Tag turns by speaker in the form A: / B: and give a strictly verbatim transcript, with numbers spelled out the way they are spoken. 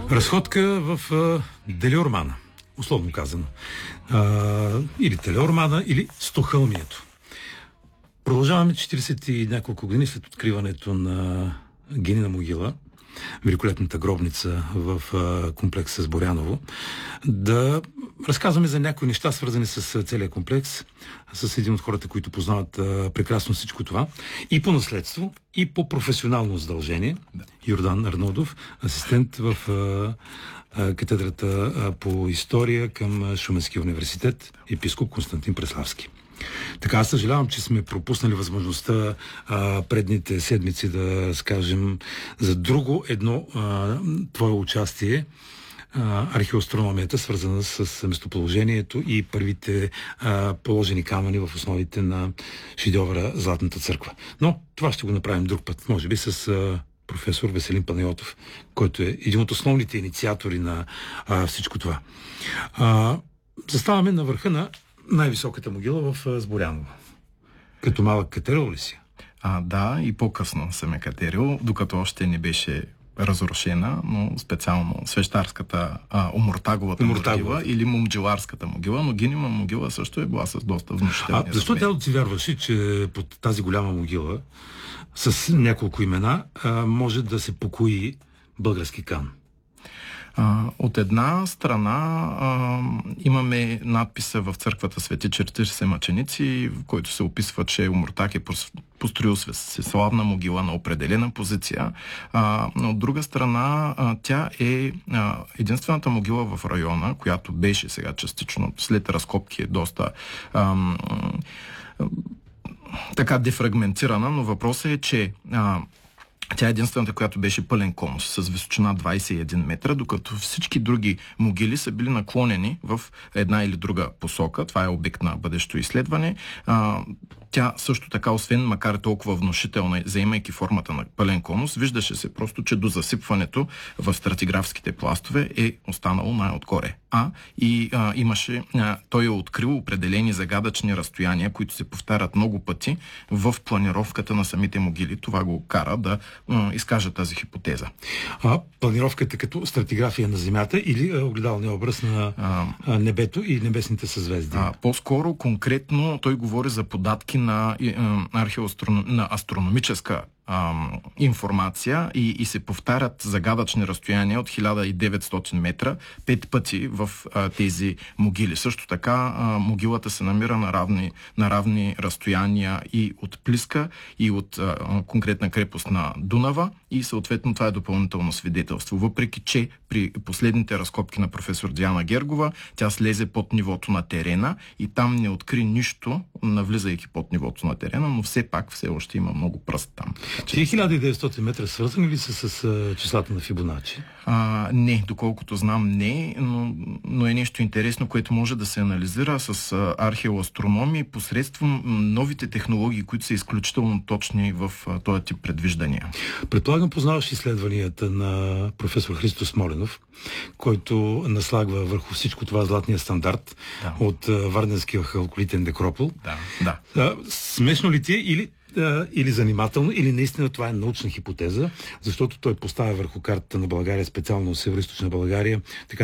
A: Разходка в а, Делиормана, условно казано. А, или Телеормана, или Стохълмието. Продължаваме четиридесет и няколко години след откриването на Гинина могила, великолепната гробница в а, комплекса с Боряново, да разказваме за някои неща, свързани с целия комплекс, с един от хората, които познават а, прекрасно всичко това, и по наследство, и по професионално задължение. Да. Йордан Арнодов, асистент в а, а, катедрата а, по история към Шуменския университет, епископ Константин Преславски. Така, аз съжалявам, че сме пропуснали възможността а, предните седмици да скажем за друго едно а, твое участие, а, археоастрономията, свързана с местоположението и първите а, положени камъни в основите на шедьовъра Златната църква. Но това ще го направим друг път, може би с а, професор Веселин Панайотов, който е един от основните инициатори на а, всичко това. А, заставаме на върха на най-високата могила в Сборяново. Като малък катерил ли си?
B: А, да, и по-късно съм е катерил, докато още не беше разрушена, но специално свещарската а, Омуртаговата могила или Момджиларската могила, но Гинина могила също е била с доста внушителни.
A: А защо тя ти вярваше, че под тази голяма могила с няколко имена а, може да се покои български кан?
B: Uh, от една страна uh, имаме надписа в църквата Свети четиридесет мъченици, в който се описва, че Омуртаг е построил славна могила на определена позиция. Uh, но от друга страна uh, тя е uh, единствената могила в района, която беше сега частично след разкопки е доста uh, uh, така дефрагментирана, но въпросът е, че uh, тя е единствената, която беше пълен конус с височина двадесет и един метра, докато всички други могили са били наклонени в една или друга посока. Това е обект на бъдещо изследване. А, тя също така, освен макар и толкова внушителна, заимайки формата на пълен конус, виждаше се просто, че до засипването в стратиграфските пластове е останало най-отгоре. А и а, имаше, а, той е открил определени загадъчни разстояния, които се повтарят много пъти в планировката на самите могили. Това го кара да а, изкаже тази хипотеза.
A: А планировката като стратиграфия на Земята или а, огледалния образ на а, а, небето и небесните съзвездия?
B: А, по-скоро конкретно той говори за податки на, археоастроном... на астрономическа Ам, информация и, и се повтарят загадъчни разстояния от хиляда и деветстотин метра пет пъти в а, тези могили. Също така а, могилата се намира на равни, на равни разстояния и от Плиска, и от а, конкретна крепост на Дунава, и съответно това е допълнително свидетелство. Въпреки че при последните разкопки на професор Диана Гергова тя слезе под нивото на терена и там не откри нищо, навлизайки под нивото на терена, но все пак все още има много пръст там.
A: Тия хиляда и деветстотин метра свързани ли са с, с числата на Фибоначи?
B: А, не, доколкото знам не, но, но е нещо интересно, което може да се анализира с а, археоастрономи посредством новите технологии, които са изключително точни в а, този тип предвиждания.
A: Предполагам, познаваш изследванията на професор Христо Смоленов, който наслагва върху всичко това златния стандарт, да, от а, Варденския халколитен некропол.
B: Да, да.
A: А, смешно ли ти е или или занимателно, или наистина това е научна хипотеза, защото той поставя върху картата на България, специално в Североизточна България, така